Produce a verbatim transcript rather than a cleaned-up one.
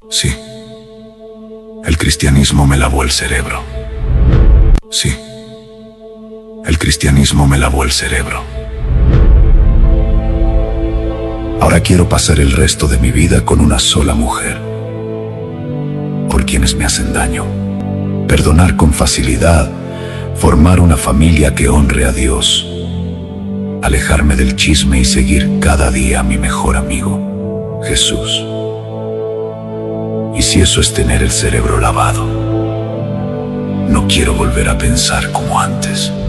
Sí. El cristianismo me lavó el cerebro. Sí. El cristianismo me lavó el cerebro. Ahora quiero pasar el resto de mi vida con una sola mujer. Por quienes me hacen daño. Perdonar con facilidad. Formar una familia que honre a Dios. Alejarme del chisme y seguir cada día a mi mejor amigo, Jesús. Y si eso es tener el cerebro lavado, no quiero volver a pensar como antes.